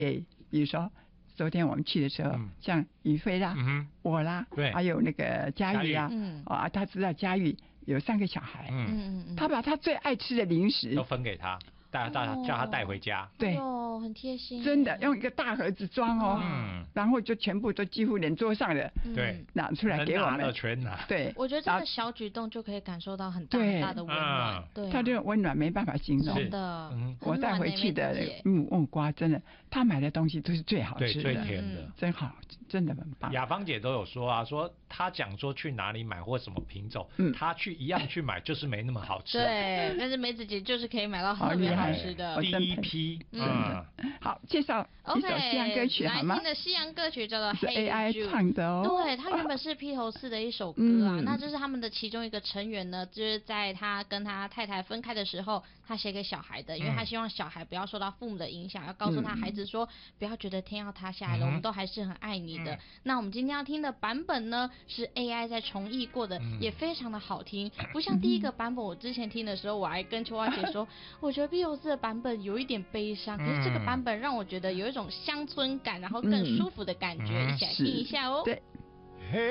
比如说昨天我们去的时候，像宇飞啦，我啦， 对， 还有那个佳玉啊，他知道佳玉有3个小孩，他把他最爱吃的零食都分给他。叫他带回家， 对， 很贴心， 真的用一个大盒子装然后就全部都几乎连桌上的， 对， 拿出来给我们， 全拿， 对， 我觉得这个小举动就可以感受到很大很大的温暖，对， 他这种温暖没办法形容， 真的， 我带回去的木瓜真的，他买的东西都是最好吃的， 最甜的， 真好，真的很棒。 雅芳姐都有说啊，说她讲说去哪里买或什么品种，她一样去买，就是没那么好吃， 对，但是梅子姐就是可以买到特别好吃的第一批， 好，介绍一首西洋歌曲好吗？ 来听的西洋歌曲叫做是 AI 唱的哦。 对，它原本是披头士的一首歌啊，那这是他们的其中一个成员呢，就是在他跟他太太分开的时候，他写给小孩的，因为他希望小孩不要受到父母的影响，要告诉他孩子说，不要觉得天要塌下来了，我们都还是很爱你的。那我们今天要听的版本呢，是 AI 在重译过的，也非常的好听，不像第一个版本，我之前听的时候，我还跟秋花姐说，我觉得披头士的版本有一点悲伤，可是这个版本让我觉得有一种乡村感，然后更舒服的感觉，一起来听一下哦。 对。